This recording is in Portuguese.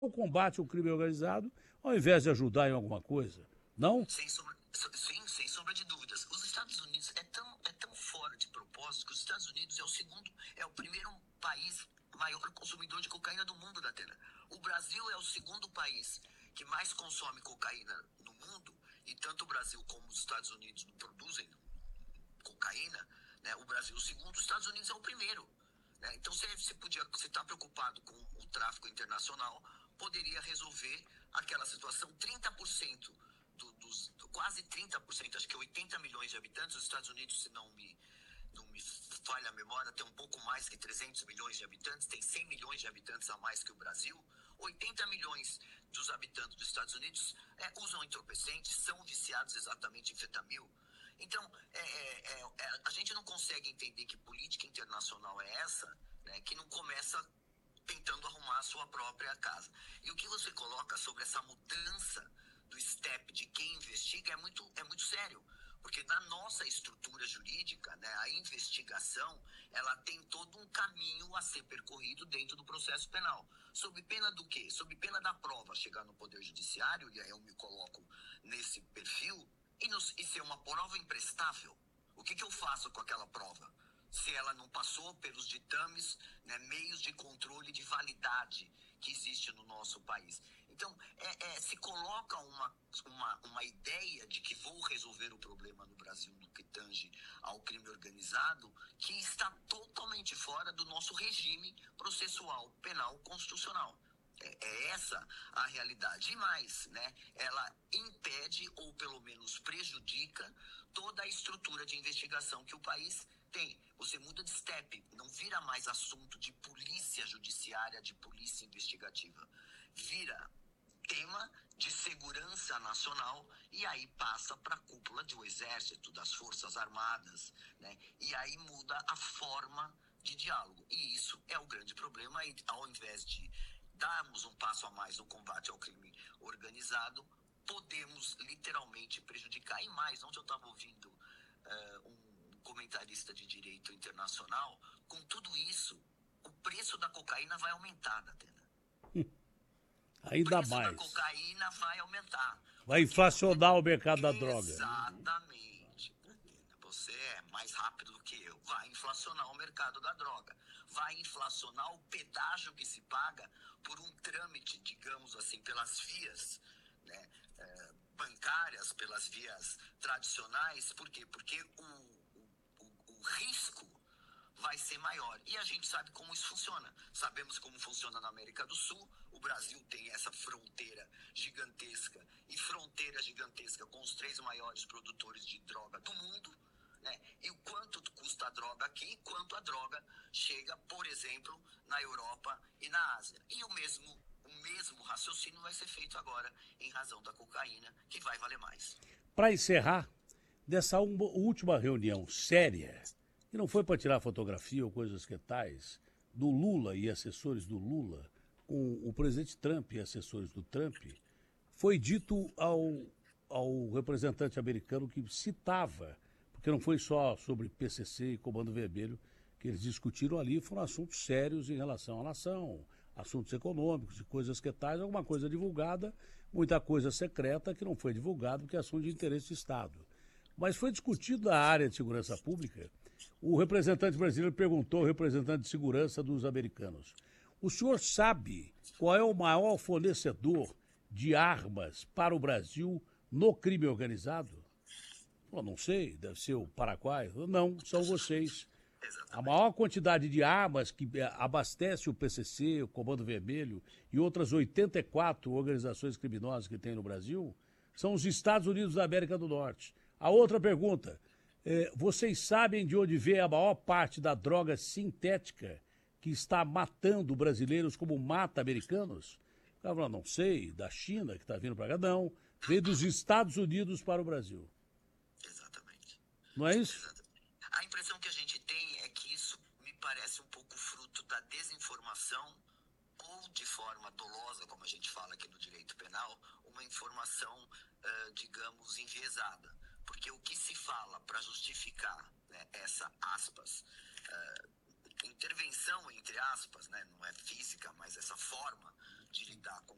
o combate ao crime organizado, ao invés de ajudar em alguma coisa. Não? Sim, sem sombra de dúvidas. Os Estados Unidos é tão fora de propósito que os Estados Unidos é o primeiro país maior consumidor de cocaína do mundo, Datena. O Brasil é o segundo país que mais consome cocaína no mundo, e tanto o Brasil como os Estados Unidos não produzem cocaína, né? O Brasil é o segundo, os Estados Unidos é o primeiro. Né? Então, você está preocupado com o tráfico internacional, poderia resolver aquela situação. 30% quase 30%, acho que 80 milhões de habitantes, os Estados Unidos, se não me falha a memória, tem um pouco mais que 300 milhões de habitantes, tem 100 milhões de habitantes a mais que o Brasil. 80 milhões dos habitantes dos Estados Unidos usam entorpecentes, são viciados exatamente em fentanil. Então, a gente não consegue entender que política internacional é essa, né, que não começa tentando arrumar a sua própria casa. E o que você coloca sobre essa mudança do step de quem investiga é muito sério. Porque na nossa estrutura jurídica, né, a investigação, ela tem todo um caminho a ser percorrido dentro do processo penal. Sob pena do quê? Sob pena da prova chegar no Poder Judiciário, e aí eu me coloco nesse perfil, e ser uma prova imprestável. O que eu faço com aquela prova? Se ela não passou pelos ditames, né, meios de controle de validade que existe no nosso país. Então, se coloca uma ideia de que vou resolver o problema no Brasil no que tange ao crime organizado, que está totalmente fora do nosso regime processual penal constitucional. É essa a realidade. E mais, né, ela impede ou pelo menos prejudica toda a estrutura de investigação que o país tem. Você muda de step, não vira mais assunto de polícia judiciária, de polícia investigativa. Vira tema de segurança nacional e aí passa para a cúpula do Exército, das Forças Armadas, né? E aí muda a forma de diálogo. E isso é o grande problema. E ao invés de darmos um passo a mais no combate ao crime organizado, podemos literalmente prejudicar. E mais, ontem eu estava ouvindo um comentarista de direito internacional, com tudo isso, o preço da cocaína vai aumentar, Datena. O Ainda preço da mais. cocaína vai aumentar. Vai inflacionar o mercado da droga. Exatamente. Você é mais rápido do que eu. Vai inflacionar o mercado da droga. Vai inflacionar o pedágio que se paga por um trâmite, digamos assim, pelas vias, né, bancárias, pelas vias tradicionais. Por quê? Porque o risco vai ser maior. E a gente sabe como isso funciona. Sabemos como funciona na América do Sul. O Brasil tem essa fronteira gigantesca e fronteira gigantesca com os 3 maiores produtores de droga do mundo, né? E o quanto custa a droga aqui, quanto a droga chega, por exemplo, na Europa e na Ásia. E o mesmo raciocínio vai ser feito agora em razão da cocaína, que vai valer mais. Para encerrar, dessa última reunião séria, que não foi para tirar fotografia ou coisas que tais, do Lula e assessores do Lula, com o presidente Trump e assessores do Trump, foi dito ao representante americano que citava, porque não foi só sobre PCC e Comando Vermelho que eles discutiram ali, foram assuntos sérios em relação à nação, assuntos econômicos e coisas que tais, alguma coisa divulgada, muita coisa secreta que não foi divulgada porque é assunto de interesse de Estado. Mas foi discutido na área de segurança pública. O representante brasileiro perguntou ao representante de segurança dos americanos: o senhor sabe qual é o maior fornecedor de armas para o Brasil no crime organizado? Eu não sei, deve ser o Paraguai. Não, são vocês. A maior quantidade de armas que abastece o PCC, o Comando Vermelho e outras 84 organizações criminosas que tem no Brasil são os Estados Unidos da América do Norte. A outra pergunta, vocês sabem de onde vem a maior parte da droga sintética que está matando brasileiros como mata americanos? O cara falou, não sei, da China que está vindo para cá. Não, veio dos Estados Unidos para o Brasil. Exatamente. Não é isso? Exatamente. A impressão que a gente tem é que isso me parece um pouco fruto da desinformação ou de forma dolosa, como a gente fala aqui no direito penal, uma informação, digamos, enviesada. Porque o que se fala para justificar, né, essa, aspas, intervenção, entre aspas, né, não é física, mas essa forma de lidar com